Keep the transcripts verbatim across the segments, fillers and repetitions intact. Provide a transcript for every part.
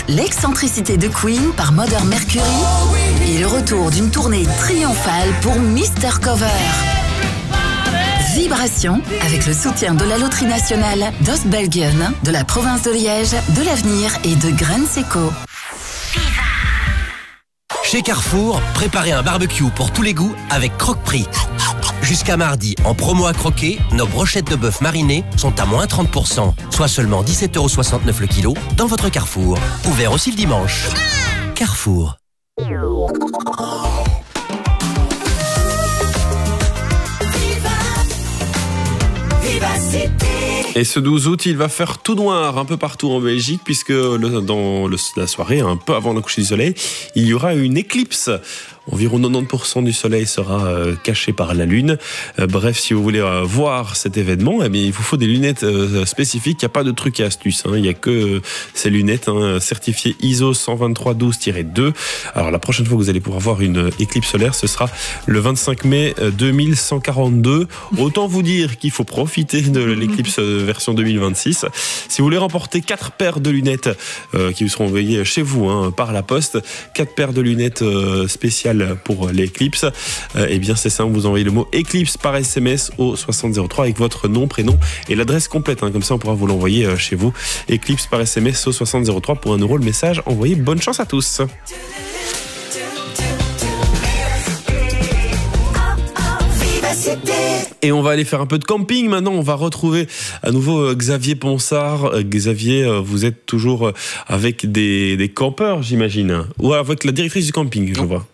l'excentricité de Queen par Mother Mercury et le retour d'une tournée triomphale pour mister Cover. Vibration avec le soutien de la Loterie Nationale, d'Ostbelgien, de la province de Liège, de l'Avenir et de Grenseco. Chez Carrefour, préparez un barbecue pour tous les goûts avec Croque-Prix. Jusqu'à mardi, en promo à croquer, nos brochettes de bœuf marinées sont à moins trente pour cent, soit seulement dix-sept euros soixante-neuf le kilo dans votre Carrefour. Ouvert aussi le dimanche. Carrefour. Et ce douze août, il va faire tout noir un peu partout en Belgique, puisque le, dans le, la soirée, un peu avant le coucher du soleil, il y aura une éclipse. Environ quatre-vingt-dix pour cent du soleil sera euh, caché par la lune. Euh, bref, si vous voulez euh, voir cet événement, eh bien, il vous faut des lunettes euh, spécifiques. Il n'y a pas de truc et astuce. Hein. Il n'y a que euh, ces lunettes hein, certifiées I S O cent vingt-trois douze tiret deux. Alors la prochaine fois que vous allez pouvoir voir une éclipse solaire, ce sera le vingt-cinq mai deux mille cent quarante-deux. Autant vous dire qu'il faut profiter de l'éclipse version deux mille vingt-six. Si vous voulez remporter quatre paires de lunettes euh, qui vous seront envoyées chez vous hein, par la poste, quatre paires de lunettes euh, spéciales pour l'éclipse, euh, eh bien c'est simple, vous envoyez le mot éclipse par S M S au soixante zéro trois avec votre nom, prénom et l'adresse complète, hein, comme ça on pourra vous l'envoyer euh, chez vous. Éclipse par S M S au soixante zéro trois pour un euro le message envoyé. Bonne chance à tous. Et on va aller faire un peu de camping maintenant. On va retrouver à nouveau Xavier Ponsard. Xavier, vous êtes toujours avec des, des campeurs, j'imagine, ou avec la directrice du camping, je vois.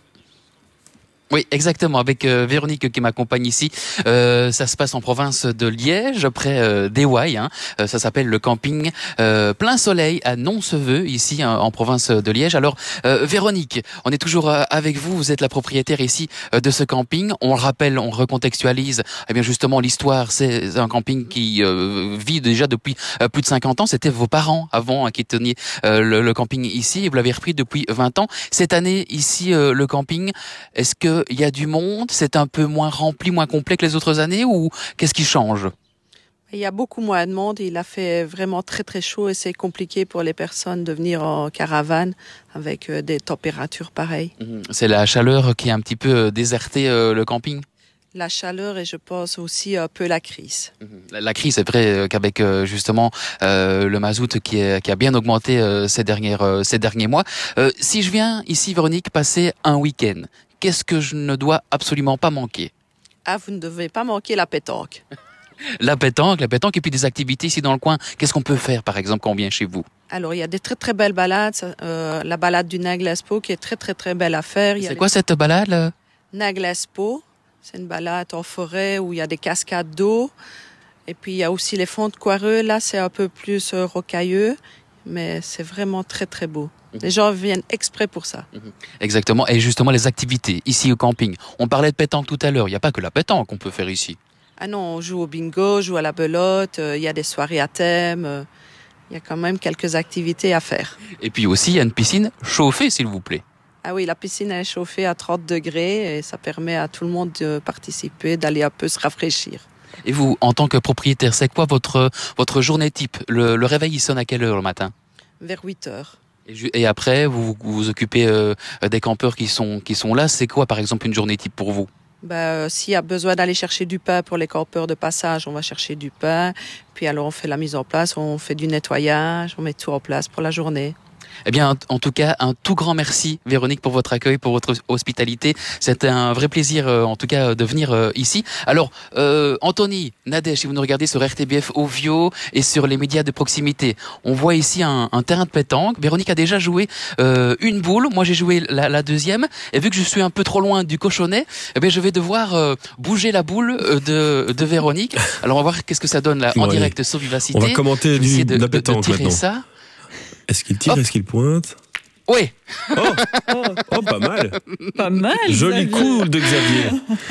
Oui, exactement, avec euh, Véronique qui m'accompagne ici. Euh, ça se passe en province de Liège, près euh, d'Éouaille. Hein. Euh, ça s'appelle le camping euh, Plein Soleil à Nonceveux, ici hein, en province de Liège. Alors, euh, Véronique, on est toujours euh, avec vous. Vous êtes la propriétaire ici euh, de ce camping. On le rappelle, on recontextualise. Eh bien, justement, l'histoire, c'est un camping qui euh, vit déjà depuis euh, plus de cinquante ans. C'était vos parents avant hein, qui tenaient euh, le, le camping ici. Et vous l'avez repris depuis vingt ans. Cette année, ici, euh, le camping, est-ce que il y a du monde, c'est un peu moins rempli, moins complet que les autres années ou qu'est-ce qui change? Il y a beaucoup moins de monde, il a fait vraiment très très chaud et c'est compliqué pour les personnes de venir en caravane avec des températures pareilles. C'est la chaleur qui a un petit peu déserté le camping? La chaleur et je pense aussi un peu la crise. La, la crise, c'est vrai qu'avec justement euh, le mazout qui, est, qui a bien augmenté euh, ces, dernières, euh, ces derniers mois. Euh, si je viens ici, Véronique, passer un week-end, qu'est-ce que je ne dois absolument pas manquer? Ah, vous ne devez pas manquer la pétanque. La pétanque, la pétanque et puis des activités ici dans le coin. Qu'est-ce qu'on peut faire, par exemple, quand on vient chez vous? Alors, il y a des très très belles balades. Euh, la balade du Naglespo qui est très très très belle à faire. C'est quoi les... cette balade là? Naglespo, c'est une balade en forêt où il y a des cascades d'eau. Et puis, il y a aussi les fonds de Coireux. Là, c'est un peu plus euh, rocailleux, mais c'est vraiment très très beau. Les gens viennent exprès pour ça. Exactement. Et justement, les activités ici au camping. On parlait de pétanque tout à l'heure. Il n'y a pas que la pétanque qu'on peut faire ici. Ah non, on joue au bingo, on joue à la belote. Il euh, y a des soirées à thème. Il euh, y a quand même quelques activités à faire. Et puis aussi, il y a une piscine chauffée, s'il vous plaît. Ah oui, la piscine est chauffée à trente degrés et ça permet à tout le monde de participer, d'aller un peu se rafraîchir. Et vous, en tant que propriétaire, c'est quoi votre, votre journée type? le, le réveil, il sonne à quelle heure le matin? Vers huit heures. Et, et après, vous vous, vous occupez euh, des campeurs qui sont, qui sont là. C'est quoi, par exemple, une journée type pour vous? Ben, euh, s'il y a besoin d'aller chercher du pain pour les campeurs de passage, on va chercher du pain. Puis alors, on fait la mise en place, on fait du nettoyage, on met tout en place pour la journée. Eh bien, en tout cas, un tout grand merci, Véronique, pour votre accueil, pour votre hospitalité. C'était un vrai plaisir, euh, en tout cas, de venir euh, ici. Alors, euh, Anthony, Nadège, si vous nous regardez sur R T B F Ovio et sur les médias de proximité, on voit ici un, un terrain de pétanque. Véronique a déjà joué euh, une boule. Moi, j'ai joué la, la deuxième. Et vu que je suis un peu trop loin du cochonnet, eh bien, je vais devoir euh, bouger la boule de, de Véronique. Alors, on va voir qu'est-ce que ça donne là, en ouais, direct sur Vivacité. On va commenter du, de, de la pétanque de tirer maintenant. Ça. Est-ce qu'il tire? Est-ce qu'il pointe? Oui. Oh, oh, oh, pas mal. Pas mal. Joli coup de Xavier.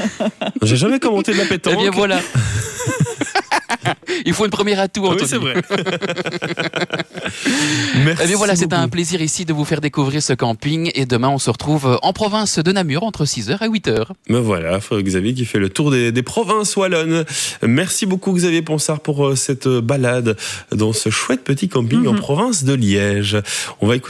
J'ai jamais commenté de la pétanque. Eh bien voilà. Il faut une première atout, Anthony. Oui, c'est vrai. Merci. Eh bien voilà, c'est beaucoup. un plaisir ici de vous faire découvrir ce camping. Et demain, on se retrouve en province de Namur entre six heures et huit heures. Mais voilà, Xavier qui fait le tour des, des provinces wallonnes. Merci beaucoup, Xavier Ponsard, pour cette balade dans ce chouette petit camping mm-hmm. en province de Liège. On va écouter